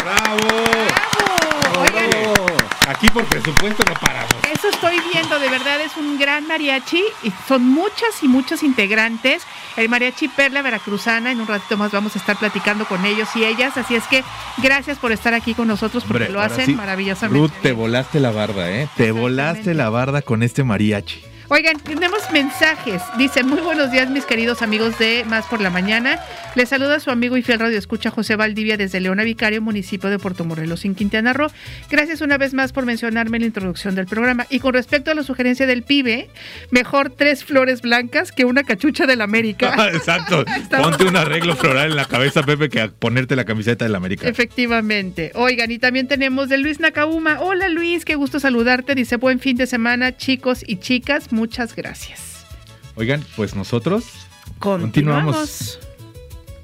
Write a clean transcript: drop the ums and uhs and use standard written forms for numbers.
¡Bravo! Oigan, aquí por presupuesto no paramos. eso estoy viendo, de verdad es un gran mariachi y son muchas y muchos integrantes. El mariachi Perla Veracruzana, en un ratito más vamos a estar platicando con ellos y ellas, así es que gracias por estar aquí con nosotros porque lo hacen maravillosamente. Ruth, te volaste la barda, ¿eh? Te volaste la barda con este mariachi. Oigan, tenemos mensajes. Dice, muy buenos días mis queridos amigos de Más por la Mañana. Les saluda su amigo y fiel radioescucha José Valdivia desde Leona Vicario, municipio de Puerto Morelos, en Quintana Roo. Gracias una vez más por mencionarme en la introducción del programa. Y con respecto a la sugerencia del pibe, mejor 3 flores blancas que una cachucha del América. Exacto. Ponte un arreglo floral en la cabeza, Pepe, que a ponerte la camiseta del América. Efectivamente. Oigan, y también tenemos de Luis Nakauma. Hola Luis, qué gusto saludarte. Dice, buen fin de semana, chicos y chicas. Muchas gracias. Oigan, pues nosotros Continuamos.